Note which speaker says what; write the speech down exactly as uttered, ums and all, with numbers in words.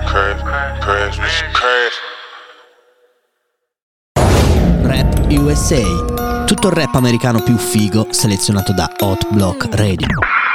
Speaker 1: Rap U S A, tutto il rap americano più figo selezionato da Hot Block Radio.